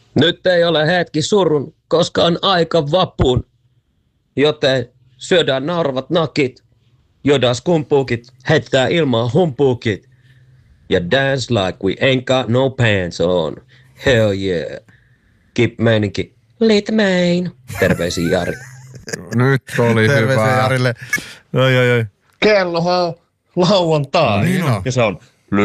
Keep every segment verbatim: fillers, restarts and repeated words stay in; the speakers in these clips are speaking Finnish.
Nyt ei ole hetki surun, koska on aika vapun. Joten syödään nauravat nakit, juodaan skumpuukit, heittää ilmaan humpuukit. Ja dance like we ain't got no pants on. Hell yeah. Keep meininki. Lit main. Terveisiä Jari. Nyt oli hyvä. Terveisiä Jarille. Oi, oi, oi. Kellohan on lauantai. Niin on. Ja se on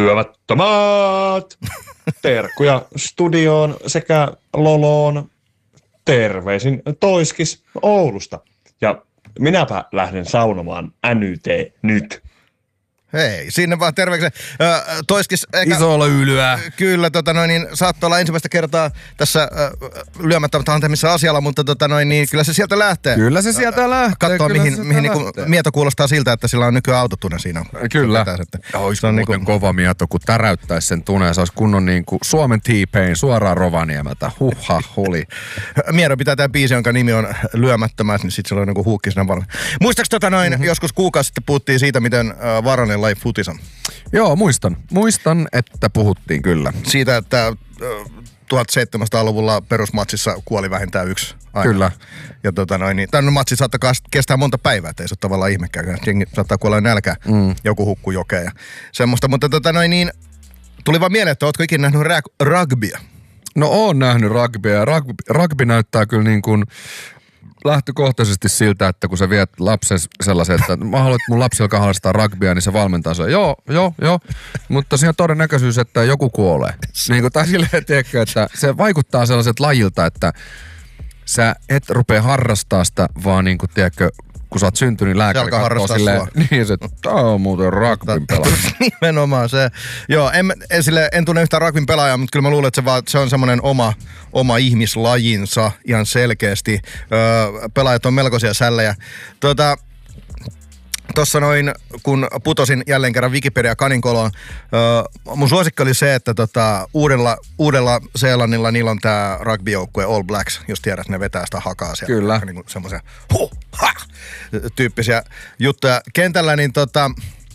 lyömättömät. Terkkuja studioon sekä Loloon. Terveisin Toiskis Oulusta. Ja minäpä lähden saunomaan N Y T nyt. Hei, sinne vaan terveisiä. Toiskis... Eikä, Iso löylyä. Kyllä, tota noin, niin saattoi olla ensimmäistä kertaa tässä äh, lyömättömät antamissa asialla, mutta tota noin, niin kyllä se sieltä lähtee. Kyllä se sieltä lähtee. Katsoa, kyllä mihin, se mihin lähtee. niinku mieto kuulostaa siltä, että sillä on nykyään autotune siinä. Kyllä. Se Olisi on muuten niinku- kova mieto, kun täräyttäisi sen tuneen. Se olisi kunnon niinku Suomen T-Pain suoraan Rovaniemeltä. Huhha, huli. Miedo pitää tää biisi, jonka nimi on Lyömättömät, niin sit sillä on niinku huukki siinä varmaan. Muistaaks tota noin, mm-hmm. joskus kuukausi sitten puhuttiin siitä, miten äh, vaarallinen laji futis on? Joo, muistan. Muistan, että puhuttiin kyllä. Siitä, että äh, tuhatseitsemänsataaluvulla perusmatsissa kuoli vähintään yksi aina. Kyllä. Ja tota noin, niin tämän matsi saattaa kestää monta päivää, ettei se ole tavallaan ihmekään. Jengi saattaa kuolla nälkää, mm. joku hukkuu jokeen ja semmoista. Mutta tota noin niin, tuli vaan mieleen, että ootko ikinä nähnyt rag- rugbya? No oon nähnyt rugbya ja rugby, rugby näyttää kyllä niin kuin lähtökohtaisesti siltä, että kun sä viet lapsen sellaisen, että mä haluan, että mun lapsi alkaa harrastaa rugbya, niin se valmentaa se. Joo, joo, joo. Mutta siinä on todennäköisyys, että joku kuolee. Niin kuin, tai silleen, tiedätkö, että se vaikuttaa sellaiset lajilta, että sä et rupea harrastaa sitä, vaan niin kuin, tiedätkö, kun sä oot syntynyt, lääkäri katsoo silleen, niin se, tää on muuten rugbyn pelaaja. Nimenomaan se. Joo, en, en, sille, en tunne yhtään rugbyn pelaajaa, mutta kyllä mä luulen, että se, vaan, se on semmoinen oma, oma ihmislajinsa ihan selkeästi. Öö, pelaajat on melkoisia sällejä. Tuota, Tuossa noin, kun putosin jälleen kerran Wikipedia kaninkoloon, öö, mun suosikki oli se, että tota, uudella, uudella Seelannilla niillä on tää rugby-joukkue All Blacks, jos tiedät, ne vetää sitä hakaa siellä. Kyllä. Niin semmoisia huh, ha, tyyppisiä juttuja kentällä, niin tota,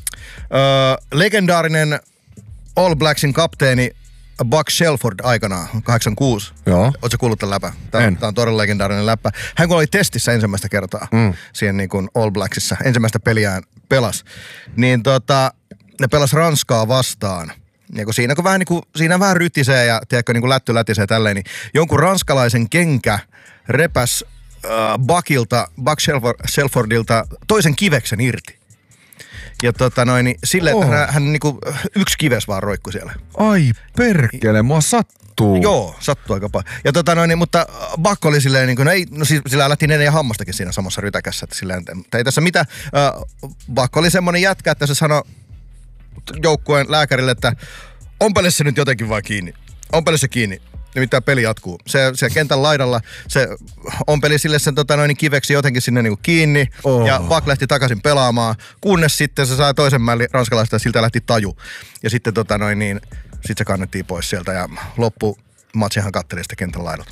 öö, legendaarinen All Blacksin kapteeni Buck Shelford aikanaan, kahdeksankymmentäkuusi. Joo. Ootko kuullut tämän läpä? Tämä on, on todella legendaarinen läppä. Hän kun oli testissä ensimmäistä kertaa mm. siihen niin kuin All Blacksissa, ensimmäistä peliään pelas, niin tota, ne pelas Ranskaa vastaan. Ja kun siinä kun vähän, niin kuin, siinä vähän rytisee ja tiedätkö, niin kuin lätty lätisee tälleen, niin jonkun ranskalaisen kenkä repäs äh, Buckilta, Buck Shelford, Shelfordilta toisen kiveksen irti. Ja tota noin, niin silleen, että oh. hän, hän niinku yksi kives vaan roikkui siellä. Ai perkele, mua sattuu. Joo, sattuu aika paljon. Ja tota noin, mutta Buck oli silleen niin kuin, no ei, no siis sillä lähti nenä ja hammastakin siinä samassa rytäkässä, että silleen, että ei tässä mitään. Äh, Buck oli semmonen jätkä, että se sanoi joukkueen lääkärille, että onpele se nyt jotenkin vaan kiinni. Onpele se kiinni. Nimittäin peli jatkuu. Se, se kentän laidalla, se ompeli sille sen tota, noin kiveksi jotenkin sinne niinku kiinni. Oh. Ja Buck lähti takaisin pelaamaan, kunnes sitten se sai toisen mälli ranskalaista ja siltä lähti taju. Ja sitten tota, noin, niin, sit se kannettiin pois sieltä ja loppu matsihan katteli sitä kentän laidalta.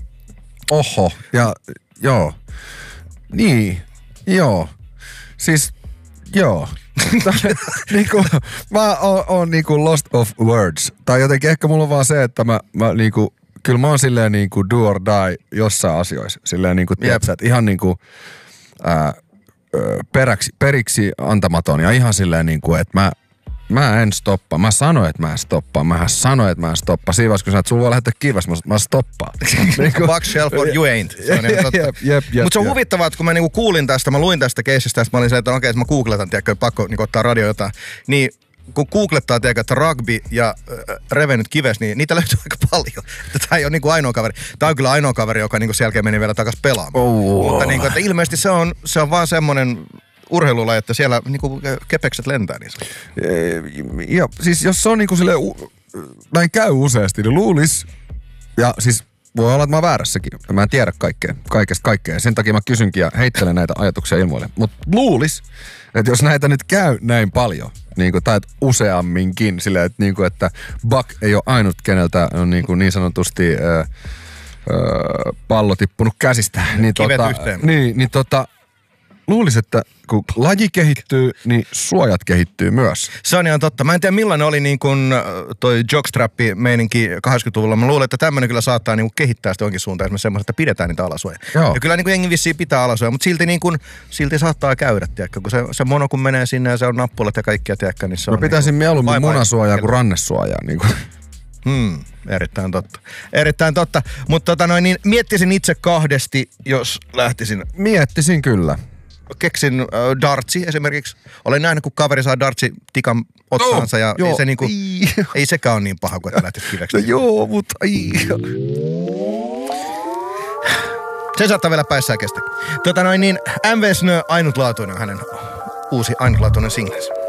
Oho, ja joo. Niin, joo. Siis, joo. niinku, mä oon, oon niinku lost of words. Tai jotenkin ehkä mulla on vaan se, että mä, mä niinku, kyllä mä oon silleen niinku do or die jossain asioissa. Silleen niinku, tiedätkö, että ihan niinku ää, peräksi, periksi antamaton ja ihan silleen niinku, että mä, mä en stoppa. Mä sanoin, että mä en stoppa. Mä sanoin, että mä en stoppa. Siinä vaiheessa, kun sä et, sulla voi lähettää kiväs, mä, mä stoppaan. Niinku, Buck Shelford, you ain't. Se on ihan totta. Mutta se on huvittavaa, että kun mä niinku kuulin tästä, mä luin tästä keisistä, ja mä olin se, että okei, että mä googletan, tiedätkö, pakko niinku ottaa radio jotain. Niin kun googlettaa, tiedätkö, että rugby ja äh, revennyt kives, niin niitä löytyy aika paljon. Tämä ei ole niinku ainoa kaveri. Tämä on kyllä ainoa kaveri, joka niinku sen jälkeen meni vielä takaisin pelaamaan. Oh. Mutta niinku, että ilmeisesti se on, se on vaan semmoinen urheilulaji, että siellä niinku kepekset lentää niissä. Ja siis jos se on niinku silleen, näin käy useasti, niin luulis, ja siis voi olla, että mä oon väärässäkin. Mä en tiedä kaikkea, kaikesta kaikkea. Sen takia mä kysynkin ja heittelen näitä ajatuksia ilmoille. Mutta luulis, että jos näitä nyt käy näin paljon, niin kuin, tai useamminkin, silleen, että, niin kuin, että Buck ei ole ainut, keneltä on niin, kuin niin sanotusti ö, ö, pallo tippunut käsistä. Niin, kivet tota, yhteen. Niin, niin tota, luulisin, että kun laji kehittyy, niin suojat kehittyy myös. Se on ihan totta. Mä en tiedä millainen oli niin kuin toi jockstrappi-meininki kahdeksankymmentäluvulla. Mä luulen, että tämmöinen kyllä saattaa niin kuin kehittää sitä jonkin suuntaan. Esimerkiksi semmoista, että pidetään niitä alasuoja. Joo. Ja kyllä niin kuin jengi vissiin pitää alasuoja, mutta silti, niin kuin, silti saattaa käydä, tiedätkö? Kun se, se mono kun menee sinne ja se on nappulat ja kaikkia, tiedätkö? Niin se Mä on pitäisin niin mieluummin munasuojaa kuin rannesuojaa. Niin kuin. Hmm, erittäin totta. Erittäin totta. Mutta tota noin, niin miettisin itse kahdesti, jos lähtisin. Miettisin kyllä. Keksin äh, dartsi esimerkiksi. Olen nähnyt, kun kaveri saa dartsi tikan otsaansa ja joo, ei, se niinku, ei. ei sekään ole niin paha, kuin että lähtisi kiveksi. No joo, mutta ai. Se saattaa vielä päissään kestä. Tota noin, niin M V Snö ainutlaatuinen on hänen uusi ainutlaatuinen singlensä.